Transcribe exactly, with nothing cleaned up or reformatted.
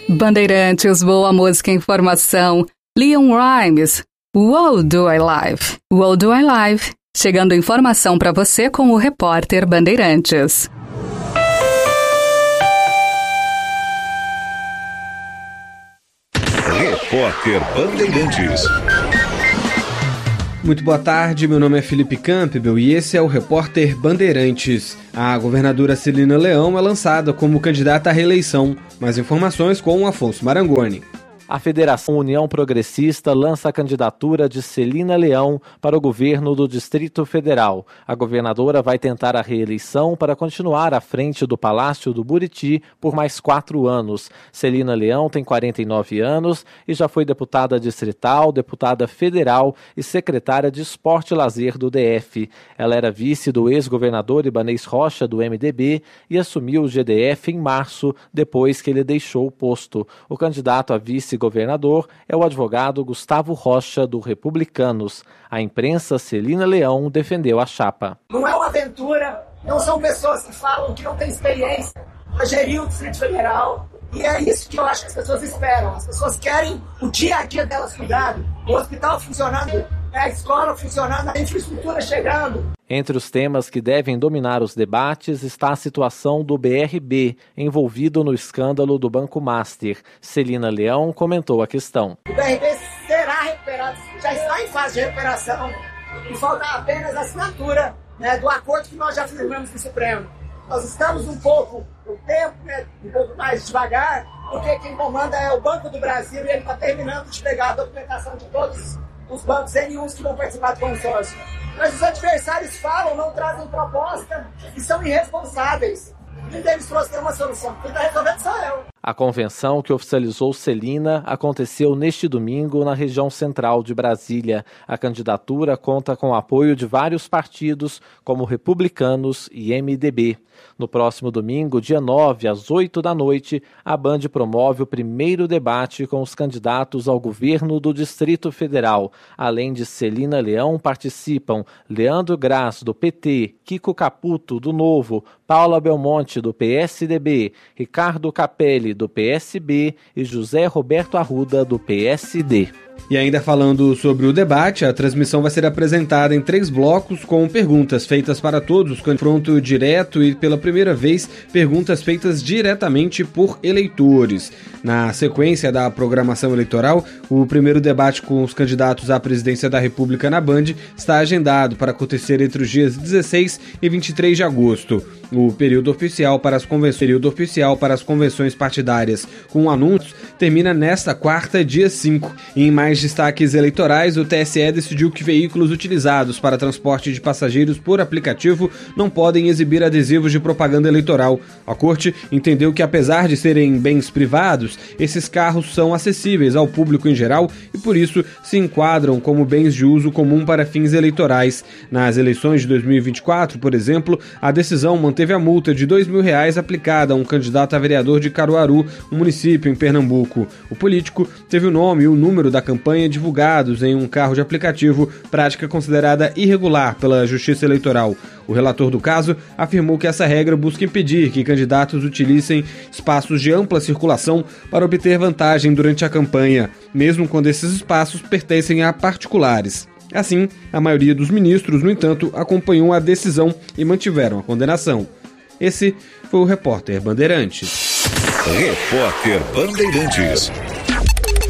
Bandeirantes, boa música e informação. Leon Rimes, What Do I Live? What Do I Live? Chegando informação para você com o repórter Bandeirantes. Repórter Bandeirantes. Muito boa tarde, meu nome é Felipe Campbell e esse é o Repórter Bandeirantes. A governadora Celina Leão é lançada como candidata à reeleição. Mais informações com o Afonso Marangoni. A Federação União Progressista lança a candidatura de Celina Leão para o governo do Distrito Federal. A governadora vai tentar a reeleição para continuar à frente do Palácio do Buriti por mais quatro anos. Celina Leão tem quarenta e nove anos e já foi deputada distrital, deputada federal e secretária de Esporte e Lazer do D F. Ela era vice do ex-governador Ibanez Rocha, do M D B, e assumiu o G D F em março, depois que ele deixou o posto. O candidato a vice governador é o advogado Gustavo Rocha, do Republicanos. A imprensa Celina Leão defendeu a chapa. Não é uma aventura, não são pessoas que falam que não têm experiência para gerir o Distrito Federal, e é isso que eu acho que as pessoas esperam. As pessoas querem o dia a dia delas cuidado, o hospital funcionando, a escola funcionando, a infraestrutura chegando. Entre os temas que devem dominar os debates está a situação do B R B, envolvido no escândalo do Banco Master. Celina Leão comentou a questão. O B R B será recuperado, já está em fase de recuperação, e falta apenas a assinatura, né, do acordo que nós já firmamos no Supremo. Nós estamos um pouco, o tempo, né, um pouco mais devagar, porque quem comanda é o Banco do Brasil e ele está terminando de pegar a documentação de todos os bancos N uns que vão participar do consórcio. Mas os adversários falam, não trazem proposta e são irresponsáveis. Quem deles trouxe ter uma solução? Quem está resolvendo sou eu. A convenção que oficializou Celina aconteceu neste domingo na região central de Brasília. A candidatura conta com o apoio de vários partidos, como Republicanos e M D B. No próximo domingo, dia nove, às oito da noite, a Band promove o primeiro debate com os candidatos ao governo do Distrito Federal. Além de Celina Leão, participam Leandro Graz, do P T, Kiko Caputo, do Novo, Paula Belmonte, do P S D B, Ricardo Capelli, do P S B e José Roberto Arruda, do P S D. E ainda falando sobre o debate, a transmissão vai ser apresentada em três blocos com perguntas feitas para todos, confronto direto e, pela primeira vez, perguntas feitas diretamente por eleitores. Na sequência da programação eleitoral, o primeiro debate com os candidatos à presidência da República na Band está agendado para acontecer entre os dias dezesseis e vinte e três de agosto. O período oficial para as convenções, período oficial para as convenções partidárias com anúncios termina nesta quarta, dia cinco. Em mais destaques eleitorais, o T S E decidiu que veículos utilizados para transporte de passageiros por aplicativo não podem exibir adesivos de propaganda eleitoral. A Corte entendeu que, apesar de serem bens privados, esses carros são acessíveis ao público em geral e, por isso, se enquadram como bens de uso comum para fins eleitorais. Nas eleições de dois mil e vinte e quatro, por exemplo, a decisão manteve a multa de dois mil reais aplicada a um candidato a vereador de Caruaru, um município em Pernambuco. O político teve o nome e o número da campanha divulgados em um carro de aplicativo, prática considerada irregular pela Justiça Eleitoral. O relator do caso afirmou que essa regra busca impedir que candidatos utilizem espaços de ampla circulação para obter vantagem durante a campanha, mesmo quando esses espaços pertencem a particulares. Assim, a maioria dos ministros, no entanto, acompanhou a decisão e mantiveram a condenação. Esse foi o Repórter Bandeirantes. Repórter Bandeirantes.